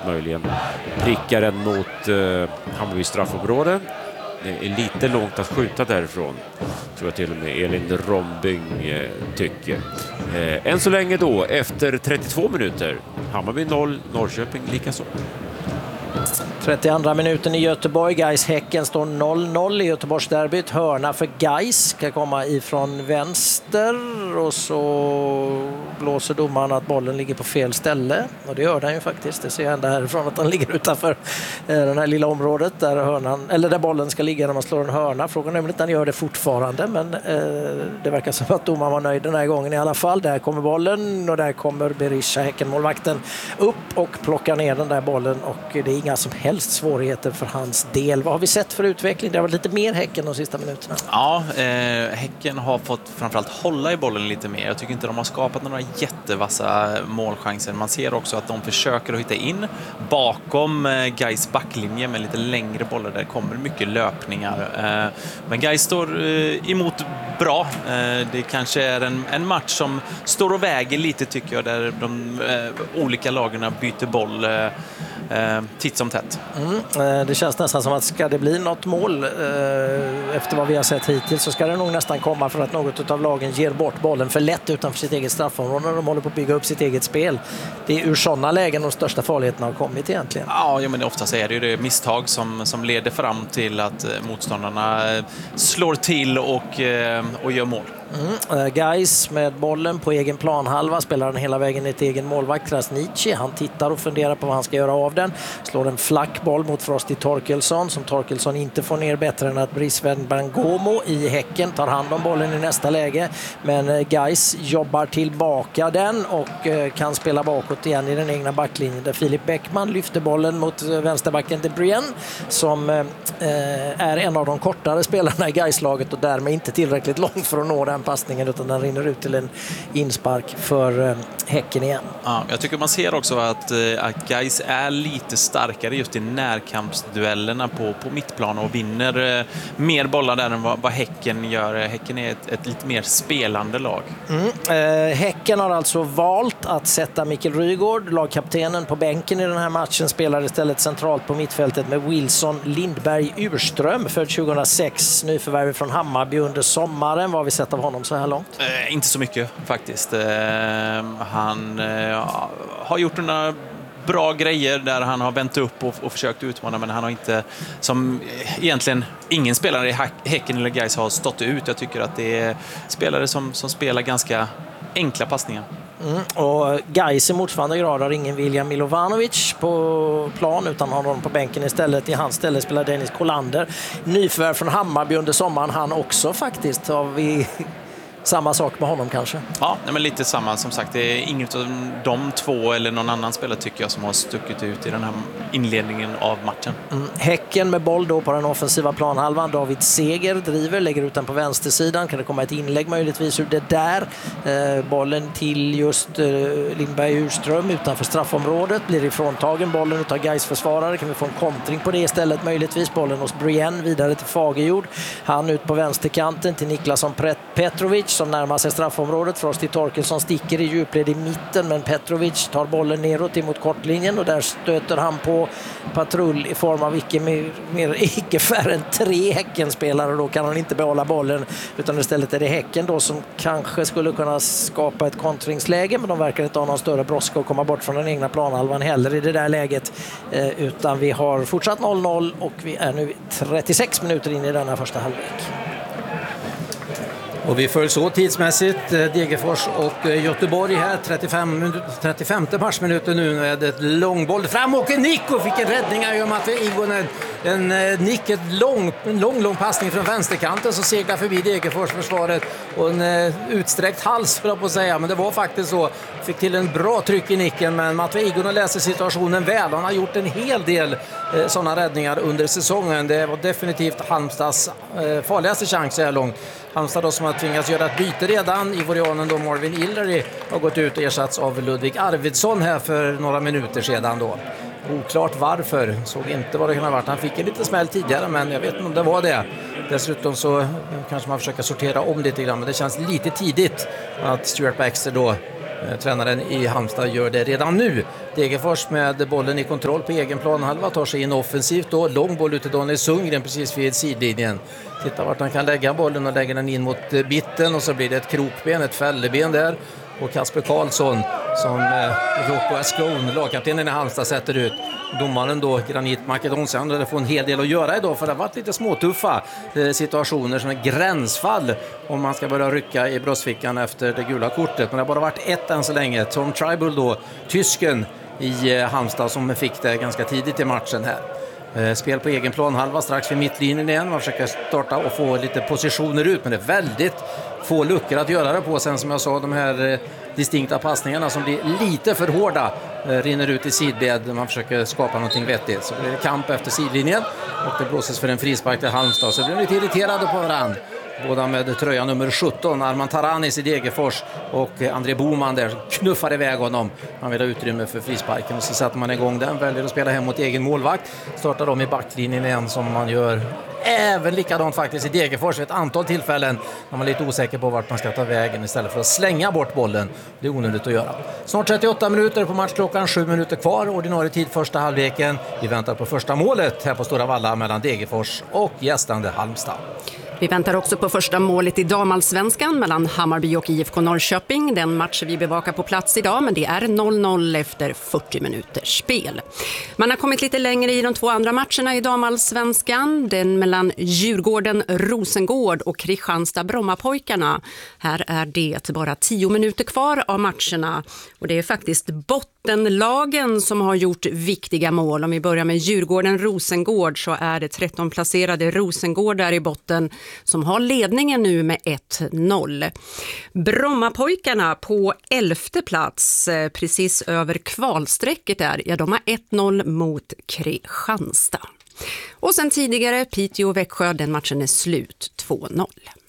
möjligen prickar den mot Hammarby straffområde. Det är lite långt att skjuta därifrån, tror jag till och med Elin Rombing tycker. Än så länge då, efter 32 minuter, Hammarby 0, Norrköping likaså. 32 minuten i Göteborg. Gais-Häcken står 0-0 i Göteborgsderbyt. Hörna för Gais ska komma ifrån vänster och så blåser domaren att bollen ligger på fel ställe. Och det gör den ju faktiskt. Det ser jag ända härifrån att den ligger utanför det här lilla området där bollen ska ligga när man slår en hörna. Frågan är om den gör det fortfarande, men det verkar som att domaren var nöjd den här gången i alla fall. Där kommer bollen och där kommer Berisha, Häckenmålvakten, upp och plockar ner den där bollen, och det är inga som helst svårigheter för hans del. Vad har vi sett för utveckling? Det har varit lite mer Häcken de sista minuterna. Ja, Häcken har fått framförallt hålla i bollen lite mer. Jag tycker inte de har skapat några jättevassa målchanser. Man ser också att de försöker att hitta in bakom Gais backlinje med lite längre bollar. Där kommer mycket löpningar. Men Gais står emot bra. Det kanske är en match som står och väger lite, tycker jag, där de olika lagarna byter boll titt som tätt. Det känns nästan som att ska det bli något mål efter vad vi har sett hittills, så ska det nog nästan komma för att något av lagen ger bort bollen för lätt utanför sitt eget straffområde när de håller på att bygga upp sitt eget spel. Det är ur sådana lägen de största farligheterna har kommit egentligen. Ja, men oftast är det ju det misstag som leder fram till att motståndarna slår till och gör mål. Gais med bollen på egen planhalva, spelar den hela vägen i ett egen målvakt, Krasniqi. Han tittar och funderar på vad han ska göra av den. Slår en flack boll mot Frosty Torkelsson, som Torkelsson inte får ner bättre än att Brisveen Bangomo i Häcken tar hand om bollen i nästa läge. Men Gais jobbar tillbaka den och kan spela bakåt igen i den egna backlinjen, där Filip Bäckman lyfter bollen mot vänsterbacken De Bruyne, som är en av de kortare spelarna i Gais-laget och därmed inte tillräckligt långt för att nå den passningen, utan den rinner ut till en inspark för Häcken igen. Ja, jag tycker man ser också att Gais är lite starkare just i närkampsduellerna på mittplan och vinner mer bollar där än vad Häcken gör. Häcken är ett lite mer spelande lag. Häcken har alltså valt att sätta Mikael Rygaard, lagkaptenen, på bänken i den här matchen. Spelar istället centralt på mittfältet med Wilson Lindberg Urström, född 2006, nyförvärv från Hammarby under sommaren. Vad har vi sett av honom så här långt? Inte så mycket faktiskt. Han har gjort några bra grejer där han har vänt upp och försökt utmana, men han har inte, som egentligen ingen spelare i Häcken eller Gais har stått ut. Jag tycker att det är spelare som spelar ganska enkla passningar. Och Gais i motsvarande grad har ingen William Milovanovic på plan, utan har honom på bänken istället. I hans ställe spelar Dennis Kolander, nyförvärv från Hammarby under sommaren. Han också faktiskt. Har vi samma sak med honom kanske? Ja, men lite samma. Som sagt, det är inget av de två eller någon annan spelare tycker jag som har stuckit ut i den här inledningen av matchen. Häcken med boll då på den offensiva planhalvan. David Seger driver, lägger ut den på vänstersidan. Kan det komma ett inlägg möjligtvis ur det där? Bollen till just Lindberg Urström utanför straffområdet. Blir ifråntagen bollen utav Gais försvarare. Kan vi få en kontring på det istället möjligtvis? Bollen hos Brienne vidare till Fagerjord. Han ut på vänsterkanten till Niklasson Petrovic som närmar sig straffområdet. Frosty Torkelsson sticker i djupled i mitten, men Petrovic tar bollen neråt emot kortlinjen och där stöter han på patrull i form av icke färre än 3 Häckenspelare. Då kan han inte behålla bollen, utan istället är det Häcken då som kanske skulle kunna skapa ett kontringsläge, men de verkar inte ha någon större brådska att komma bort från den egna planhalvan heller i det där läget, utan vi har fortsatt 0-0 och vi är nu 36 minuter in i denna första halvlek. Och vi följer så tidsmässigt Degerfors och Göteborg här, 35 matchminuten nu med ett långboll fram och Nico fick en räddning här om att Igonen en lång passning från vänsterkanten så seglar förbi Degerfors försvaret och en utsträckt hals för att på säga, men det var faktiskt så, fick till en bra tryck i nicken, men Matvei Igonen läser situationen väl. Han har gjort en hel del sådana räddningar under säsongen. Det var definitivt Halmstads farligaste chans så här långt. Halmstad då som har tvingats göra ett byte redan. Ivorianen då Marvin Illery har gått ut och ersatts av Ludvig Arvidsson här för några minuter sedan då. Oklart varför, såg inte vad det kan ha varit. Han fick en liten smäll tidigare, men jag vet inte om det var det. Dessutom så kanske man försöker sortera om lite grann, men det känns lite tidigt att Stuart Baxter då, tränaren i Halmstad, gör det redan nu. Degerfors med bollen i kontroll på egen planhalva tar sig in offensivt då. Lång boll ut till Daniel Sundgren precis vid sidlinjen. Titta vart han kan lägga bollen och lägger den in mot bitten och så blir det ett krokben, ett fälleben där. Och Kasper Karlsson som Rocco Ascone, lagkaptenen i Halmstad, sätter ut. Domaren då, Granit Makedonien, det får en hel del att göra idag för det har varit lite småtuffa situationer som är gränsfall om man ska börja rycka i bröstfickan efter det gula kortet. Men det har bara varit ett än så länge. Tom Tribal då, tysken i Halmstad, som fick det ganska tidigt i matchen här. Spel på egen planhalva strax vid mittlinjen igen. Man försöker starta och få lite positioner ut, men det är väldigt få luckor att göra det på. Sen som jag sa, de här distinkta passningarna som blir lite för hårda rinner ut i sidled. Man försöker skapa någonting vettigt. Så blir det kamp efter sidlinjen och det blåses för en frispark till Halmstad. Så blir de lite irriterade på varandra. Båda med tröja nummer 17, Arman Taranis i Degerfors och André Boman där knuffar iväg honom. Man vill ha utrymme för frisparken och så sätter man igång den, väljer att spela hem mot egen målvakt. Startar de i backlinjen igen som man gör även likadant faktiskt i Degerfors vid ett antal tillfällen när man är lite osäker på vart man ska ta vägen istället för att slänga bort bollen. Det är onödigt att göra. Snart 38 minuter på matchklockan, 7 minuter kvar, ordinarie tid första halvleken. Vi väntar på första målet här på Stora Valla mellan Degerfors och gästande Halmstad. Vi väntar också på första målet i damallsvenskan mellan Hammarby och IFK Norrköping. Den match vi bevakar på plats idag, men det är 0-0 efter 40 minuters spel. Man har kommit lite längre i de två andra matcherna i damallsvenskan. Den mellan Djurgården-Rosengård och Kristianstad-Brommapojkarna. Här är det bara 10 minuter kvar av matcherna. Och det är faktiskt bottenlagen som har gjort viktiga mål. Om vi börjar med Djurgården-Rosengård så är det 13-placerade Rosengård där i botten som har ledningen nu med 1-0. Brommapojkarna på 11:e plats, precis över kvalsträcket där. Ja, de har 1-0 mot Kristianstad. Och sen tidigare Piteå och Växjö, den matchen är slut 2-0.